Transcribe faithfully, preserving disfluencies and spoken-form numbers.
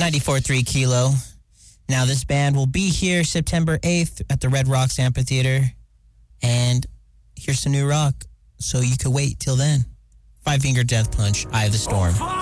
ninety-four point three Kilo. Now, this band will be here September eighth at the Red Rocks Amphitheater. And here's some new rock, so you could wait till then. Five Finger Death Punch, Eye of the Storm.